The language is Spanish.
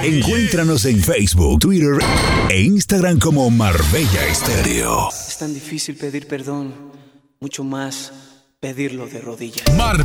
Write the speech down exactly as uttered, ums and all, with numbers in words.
Encuéntranos en Facebook, Twitter e Instagram como Marbella Estéreo. Es tan difícil pedir perdón, mucho más pedirlo de rodillas. Marbella